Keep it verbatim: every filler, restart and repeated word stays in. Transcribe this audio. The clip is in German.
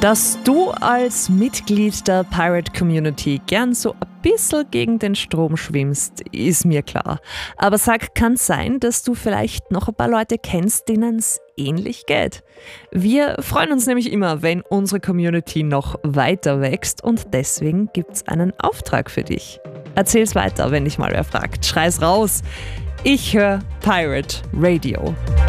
Dass du als Mitglied der Pirate Community gern so ein bisschen gegen den Strom schwimmst, ist mir klar. Aber sag, kann es sein, dass du vielleicht noch ein paar Leute kennst, denen es ähnlich geht? Wir freuen uns nämlich immer, wenn unsere Community noch weiter wächst, und deswegen gibt's einen Auftrag für dich. Erzähl's weiter, wenn dich mal wer fragt. Schrei's raus. Ich höre Pirate Radio.